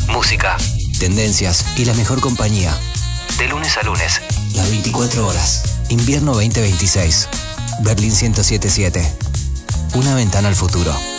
música, tendencias y la mejor compañía. De lunes a lunes. Las 24 horas. Invierno 2026. Berlín 1077. Una ventana al futuro.